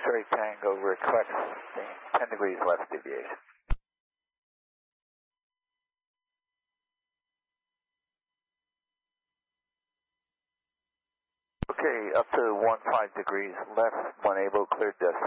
X-ray Tango requesting 10 degrees left deviation. Okay, up to 15 degrees left, 1 able, cleared descent.